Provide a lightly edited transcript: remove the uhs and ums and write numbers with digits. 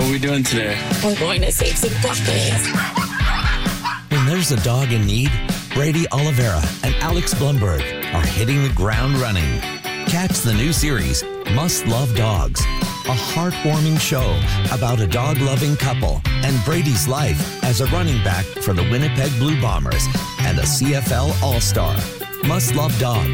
are we doing today? We're going to save some puppies. When there's a dog in need, Brady Oliveira and Alex Blumberg are hitting the ground running. Catch the new series, Must Love Dogs, a heartwarming show about a dog-loving couple and Brady's life as a running back for the Winnipeg Blue Bombers and a CFL All-Star. Must Love Dogs